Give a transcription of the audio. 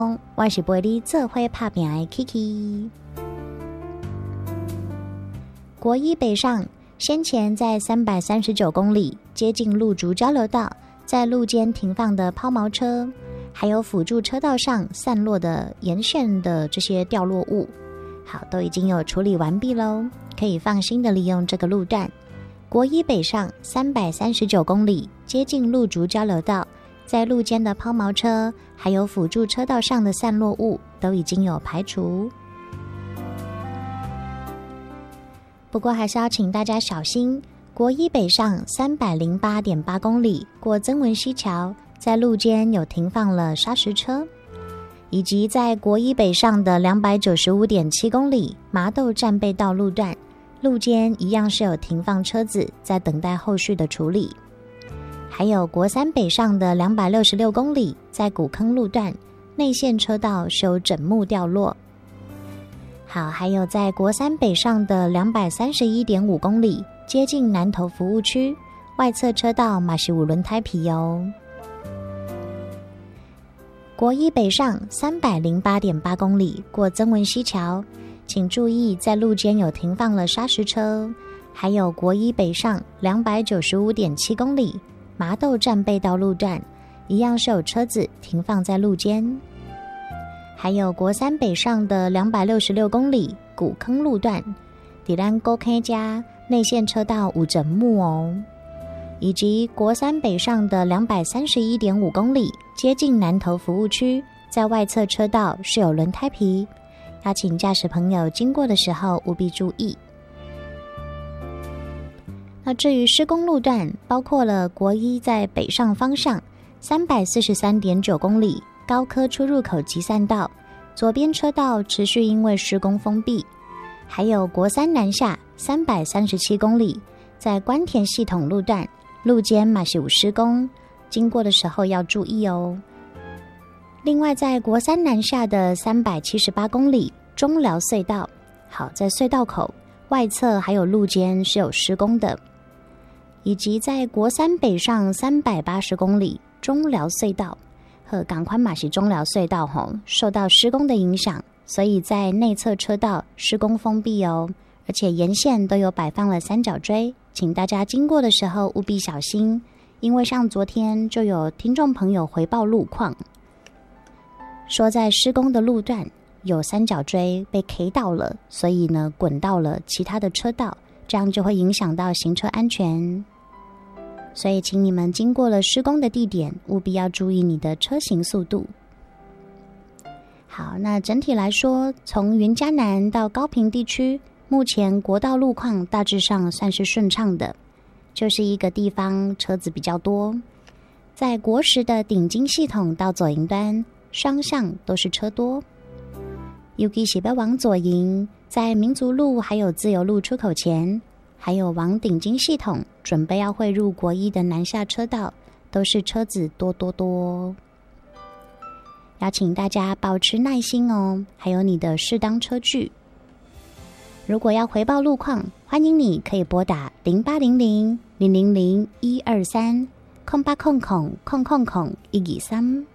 我是陪你做伙打拼的 Kiki。国一北上，先前在339公里接近路竹交流道，在路间停放的抛锚车，还有辅助车道上散落的沿线的这些掉落物，好，都已经有处理完毕咯，可以放心的利用这个路段。国一北上339公里接近路竹交流道，在路间的抛锚车还有辅助车道上的散落物都已经有排除。不过还是要请大家小心，国一北上308.8公里过曾文溪桥，在路间有停放了砂石车，以及在国一北上的295.7公里麻豆战备道路段，路间一样是有停放车子在等待后续的处理。还有国三北上的266公里，在古坑路段内线车道是有枕木掉落。好，还有在国三北上的231.5公里，接近南投服务区，外侧车道嘛是有轮胎皮哦。国一北上308.8公里过曾文溪桥，请注意在路间有停放了砂石车。还有国一北上295.7公里麻豆战备道路段，一样是有车子停放在路间。还有国三北上的266公里古坑路段，底兰沟 K 加内线车道有枕木哦。以及国三北上的231.5公里，接近南投服务区，在外侧车道是有轮胎皮，要请驾驶朋友经过的时候务必注意。那至于施工路段，包括了国一在北上方向343.9公里高科出入口集散道，左边车道持续因为施工封闭。还有国三南下337公里，在关田系统路段，路间嘛是有施工，经过的时候要注意哦。另外在国三南下的378公里中寮隧道，好，在隧道口外侧还有路间是有施工的。以及在国三北上380公里中寮隧道，港宽马是中寮隧道受到施工的影响，所以在内侧车道施工封闭哦，而且沿线都有摆放了三角锥，请大家经过的时候务必小心，因为像昨天就有听众朋友回报路况，说在施工的路段有三角锥被 K 到了，所以呢滚到了其他的车道，这样就会影响到行车安全。所以请你们经过了施工的地点，务必要注意你的车行速度。好，那整体来说，从云嘉南到高屏地区，目前国道路况大致上算是顺畅的，就是一个地方车子比较多。在国十的顶金系统到左营端，双向都是车多。尤其是要往左营，在民族路还有自由路出口前，还有往顶金系统准备要汇入国一的南下车道，都是车子多。邀请大家保持耐心哦，还有你的适当车距。如果要回报路况，欢迎你可以拨打0800-000-123 0800-000-123